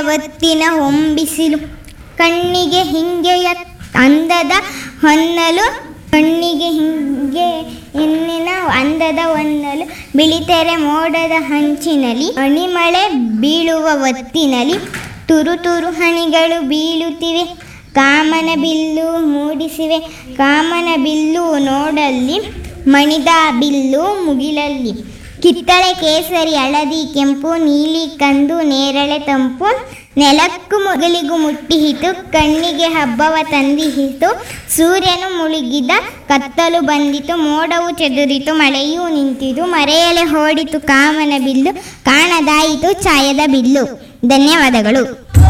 ಹೊತ್ತಿನ ಹೊಂಬಿಸಿಲು ಕಣ್ಣಿಗೆ ಹಿಂಗೆಯ ಅಂದದ ಹೊನ್ನಲು ಕಣ್ಣಿಗೆ ಹಿಂಗೆ ಎನ್ನಿನ ಅಂದದ ಹೊನ್ನಲು ಬಿಳಿತೆರೆ ಮೋಡದ ಹಂಚಿನಲ್ಲಿ ಅಣಿಮಳೆ ಬೀಳುವ ಹೊತ್ತಿನಲ್ಲಿ ತುರು ತುರು ಹನಿಗಳು ಬೀಳುತ್ತಿವೆ ಕಾಮನ ಬಿಲ್ಲು ಮೂಡಿಸಿವೆ ಕಾಮನ ಬಿಲ್ಲು ನೋಡಲ್ಲಿ ಮಣಿದ ಬಿಲ್ಲು ಮುಗಿಲಲ್ಲಿ ಕಿತ್ತಳೆ ಕೇಸರಿ ಹಳದಿ ಕೆಂಪು ನೀಲಿ ಕಂದು ನೇರಳೆ ತಂಪು ನೆಲಕ್ಕೂ ಮುಗಿಲಿಗೂ ಮುಟ್ಟಿಹಿತು ಕಣ್ಣಿಗೆ ಹಬ್ಬವ ತಂದಿಹಿತು ಸೂರ್ಯನು ಮುಳುಗಿದ ಕತ್ತಲು ಬಂದಿತು ಮೋಡವು ಚೆದುರಿತು ಮಳೆಯೂ ನಿಂತಿತು ಮರೆಯಲೆ ಓಡಿತು ಕಾಮನ ಬಿಲ್ಲು ಕಾಣದಾಯಿತು ಛಾಯದ ಬಿಲ್ಲು. ಧನ್ಯವಾದಗಳು.